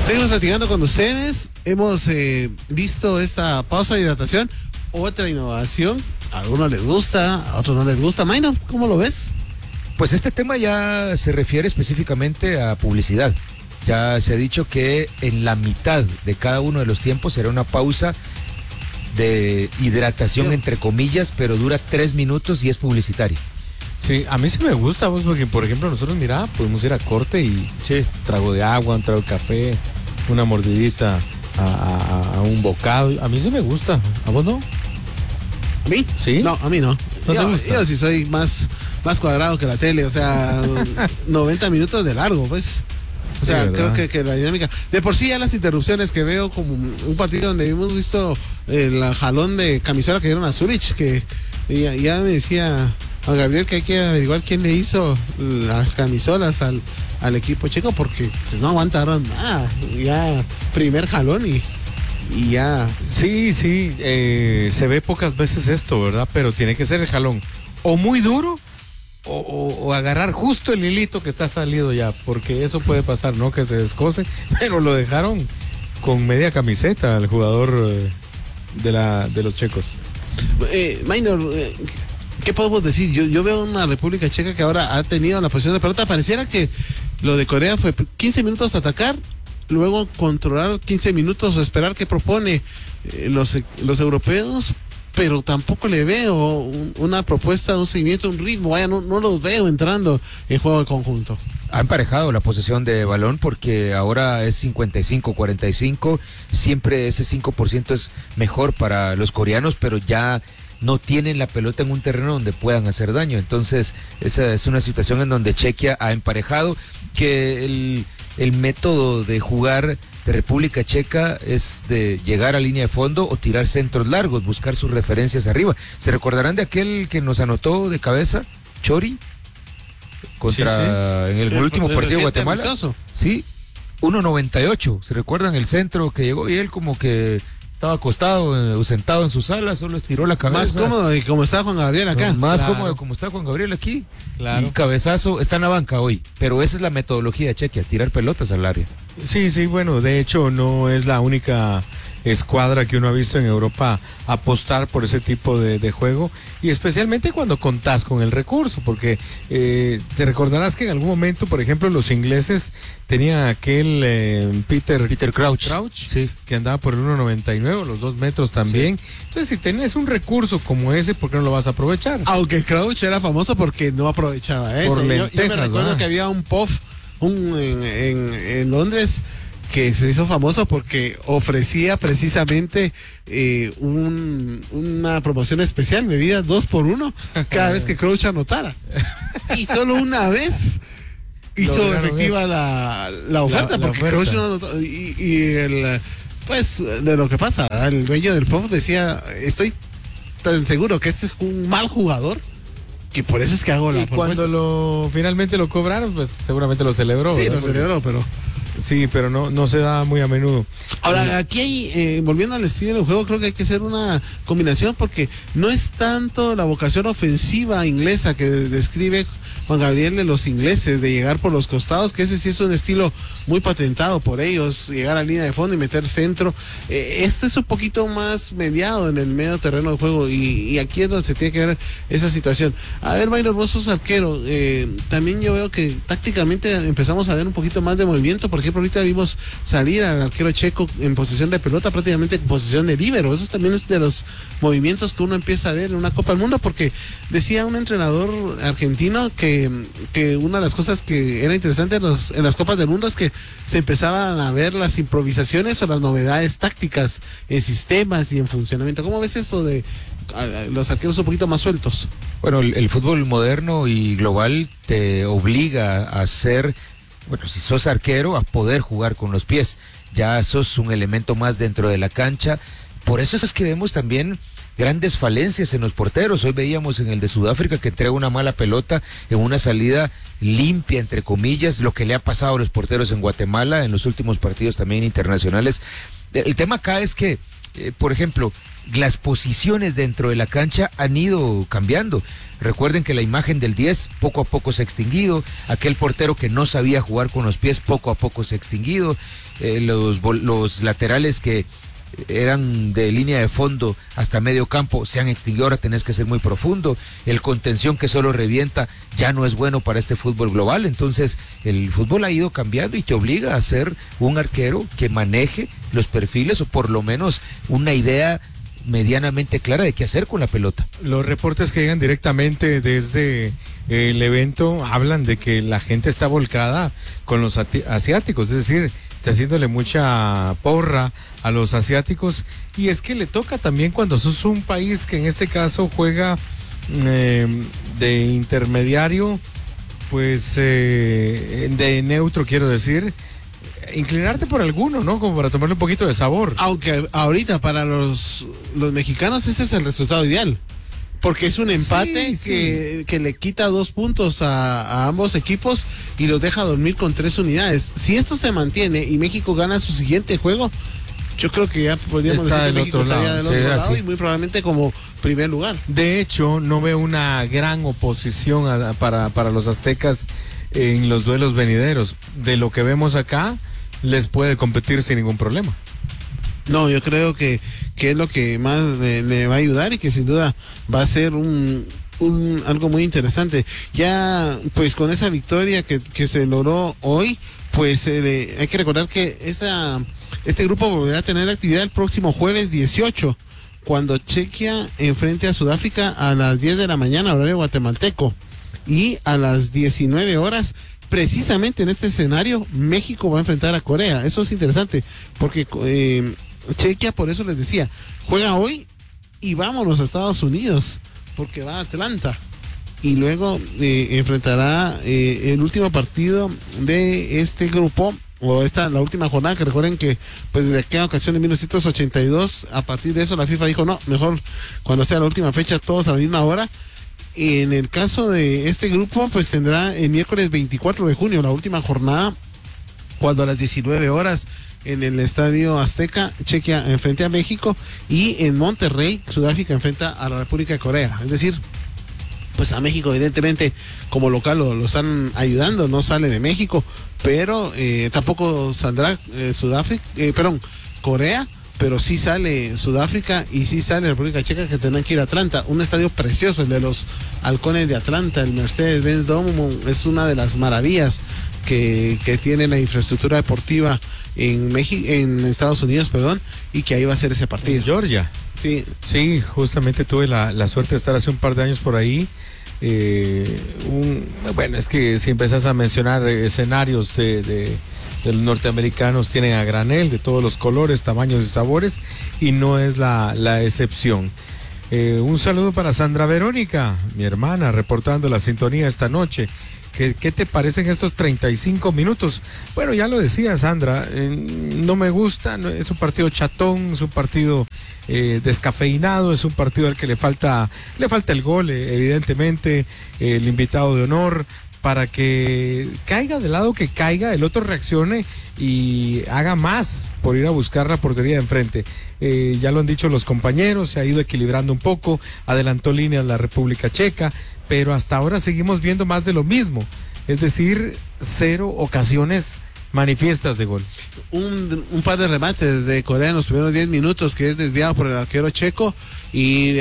Seguimos platicando con ustedes. Hemos visto esta pausa de hidratación, otra innovación. A algunos les gusta, a otros no les gusta. Minor, ¿cómo lo ves? Pues este tema ya se refiere específicamente a publicidad. Ya se ha dicho que en la mitad de cada uno de los tiempos será una pausa de hidratación, sí, entre comillas, pero dura 3 minutos y es publicitaria. Sí, a mí sí me gusta, vos, porque por ejemplo nosotros, mira, podemos ir a corte y sí, trago de agua, un trago de café, una mordidita a un bocado. A mí sí me gusta, ¿a vos no? ¿A mí? ¿Sí? No, a mí no. Yo sí soy más cuadrado que la tele, o sea, 90 minutos de largo, pues. O sea, sí, creo que la dinámica. De por sí ya las interrupciones que veo, como un partido donde hemos visto el jalón de camisola que dieron a Zurich, que ya me decía a Gabriel que hay que averiguar quién le hizo las camisolas al equipo checo, porque pues no aguantaron nada. Ya primer jalón y ya. Sí, se ve pocas veces esto, ¿verdad? Pero tiene que ser el jalón o muy duro o agarrar justo el hilito que está salido ya, porque eso puede pasar, ¿no? Que se descose, pero lo dejaron con media camiseta al jugador de los checos. Minor, ¿qué podemos decir? Yo veo una República Checa que ahora ha tenido la posición de pelota. Pareciera que lo de Corea fue 15 minutos atacar, luego controlar 15 minutos o esperar que propone los europeos, pero tampoco le veo una propuesta, un seguimiento, un ritmo. Vaya, no los veo entrando en juego de conjunto. Ha emparejado la posesión de balón porque ahora es 55-45, siempre ese 5% es mejor para los coreanos, pero ya no tienen la pelota en un terreno donde puedan hacer daño. Entonces esa es una situación en donde Chequia ha emparejado, que el método de jugar de República Checa es de llegar a línea de fondo o tirar centros largos, buscar sus referencias arriba. ¿Se recordarán de aquel que nos anotó de cabeza, Chori? En el último partido de Guatemala. Amistoso. Sí, 1.98. ¿Se recuerdan el centro que llegó y él como que estaba acostado o sentado en su sala, solo estiró la cabeza? Más cómodo y como está Juan Gabriel acá. Más cómodo como está Juan Gabriel aquí. Claro. Y cabezazo, está en la banca hoy, pero esa es la metodología de Chequia, tirar pelotas al área. Sí, bueno, de hecho no es la única escuadra que uno ha visto en Europa apostar por ese tipo de juego, y especialmente cuando contás con el recurso, porque te recordarás que en algún momento, por ejemplo, los ingleses tenían aquel Peter Crouch, sí, que andaba por el 1.99, los 2 metros también. Sí. Entonces, si tenés un recurso como ese, ¿por qué no lo vas a aprovechar? Aunque Crouch era famoso porque no aprovechaba eso. Yo me recuerdo que había un POF en Londres que se hizo famoso porque ofrecía precisamente una promoción especial, bebidas 2x1 cada vez que Crouch anotara, y solo una vez hizo efectiva la oferta, porque Crouch no anotó, pues de lo que pasa, el dueño del POF decía: estoy tan seguro que este es un mal jugador que por eso es que hago la propuesta. Cuando finalmente lo cobraron, pues seguramente lo celebró. Sí, lo celebró, pero sí, pero no se da muy a menudo. Ahora, aquí hay, volviendo al estilo del juego, creo que hay que hacer una combinación, porque no es tanto la vocación ofensiva inglesa que describe Juan Gabriel de los ingleses, de llegar por los costados, que ese sí es un estilo muy patentado por ellos, llegar a línea de fondo y meter centro. Este es un poquito más mediado en el medio terreno del juego, y aquí es donde se tiene que ver esa situación. A ver, Minor, vos sos arquero, también yo veo que tácticamente empezamos a ver un poquito más de movimiento. Por ejemplo, ahorita vimos salir al arquero checo en posesión de pelota, prácticamente en posesión de líbero. Eso también es de los movimientos que uno empieza a ver en una Copa del Mundo, porque decía un entrenador argentino que una de las cosas que era interesante en las Copas del Mundo es que se empezaban a ver las improvisaciones o las novedades tácticas en sistemas y en funcionamiento. ¿Cómo ves eso de los arqueros un poquito más sueltos? Bueno, el fútbol moderno y global te obliga a ser, bueno, si sos arquero, a poder jugar con los pies. Ya sos un elemento más dentro de la cancha. Por eso es que vemos también grandes falencias en los porteros. Hoy veíamos en el de Sudáfrica que entrega una mala pelota en una salida limpia, entre comillas, lo que le ha pasado a los porteros en Guatemala en los últimos partidos también internacionales. El tema acá es que por ejemplo, las posiciones dentro de la cancha han ido cambiando. Recuerden que la imagen del 10 poco a poco se ha extinguido, aquel portero que no sabía jugar con los pies poco a poco se ha extinguido, los laterales que eran de línea de fondo hasta medio campo se han extinguido, ahora tenés que ser muy profundo, el contención que solo revienta ya no es bueno para este fútbol global. Entonces el fútbol ha ido cambiando y te obliga a ser un arquero que maneje los perfiles o por lo menos una idea medianamente clara de qué hacer con la pelota. Los reportes que llegan directamente desde el evento hablan de que la gente está volcada con los asiáticos, es decir, está haciéndole mucha porra a los asiáticos, y es que le toca también cuando sos un país que en este caso juega de intermediario, pues de neutro, quiero decir, inclinarte por alguno, ¿no? Como para tomarle un poquito de sabor. Aunque ahorita para los mexicanos ese es el resultado ideal, porque es un empate que le quita 2 puntos a ambos equipos y los deja dormir con 3 unidades. Si esto se mantiene y México gana su siguiente juego, yo creo que ya podríamos decir que México estaría del otro lado y muy probablemente como primer lugar. De hecho, no veo una gran oposición para los aztecas en los duelos venideros. De lo que vemos acá, les puede competir sin ningún problema. No, yo creo que es lo que más le va a ayudar y que sin duda va a ser algo muy interesante. Ya, pues con esa victoria que se logró hoy, pues hay que recordar que este grupo volverá a tener actividad el próximo jueves 18, cuando Chequia enfrente a Sudáfrica a las 10 de la mañana, horario guatemalteco, y a las 19 horas. Precisamente en este escenario, México va a enfrentar a Corea. Eso es interesante, porque Chequia, por eso les decía, juega hoy y vámonos a Estados Unidos, porque va a Atlanta. Y luego enfrentará el último partido de este grupo, o la última jornada, que recuerden que pues desde aquella ocasión en 1982, a partir de eso la FIFA dijo, no, mejor cuando sea la última fecha, todos a la misma hora. En el caso de este grupo, pues tendrá el miércoles 24 de junio, la última jornada, cuando a las 19 horas en el Estadio Azteca, Chequia enfrente a México, y en Monterrey, Sudáfrica enfrenta a la República de Corea. Es decir, pues a México evidentemente como local lo están ayudando, no sale de México, pero tampoco saldrá Corea, pero sí sale Sudáfrica y sí sale República Checa, que tendrán que ir a Atlanta, un estadio precioso, el de los Halcones de Atlanta, el Mercedes-Benz Dome, es una de las maravillas que tiene la infraestructura deportiva en Estados Unidos, y que ahí va a ser ese partido. En Georgia. Sí, justamente tuve la suerte de estar hace un par de años por ahí. Bueno, es que si empezás a mencionar escenarios de los norteamericanos, tienen a granel de todos los colores, tamaños y sabores, y no es la excepción. Un saludo para Sandra Verónica, mi hermana, reportando la sintonía esta noche. ¿Qué te parecen estos 35 minutos? Bueno, ya lo decía Sandra, no me gusta, es un partido chatón, es un partido descafeinado, es un partido al que le falta el gol, evidentemente, el invitado de honor, para que caiga del lado que caiga, el otro reaccione y haga más por ir a buscar la portería de enfrente. Ya lo han dicho los compañeros, se ha ido equilibrando un poco, adelantó líneas la República Checa, pero hasta ahora seguimos viendo más de lo mismo, es decir, 0 ocasiones manifiestas de gol. Un par de remates de Corea en los primeros 10 minutos, que es desviado por el arquero checo, y